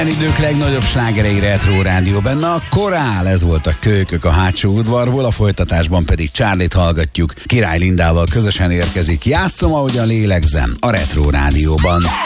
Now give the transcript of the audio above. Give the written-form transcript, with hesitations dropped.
Idők legnagyobb slágerei Retro Rádió, benne a Korál, ez volt a Kölykök a hátsó udvarból, a folytatásban pedig Charlie-t hallgatjuk. Király Lindával közösen érkezik Játszom, ahogyan lélegzem a Retro Rádióban.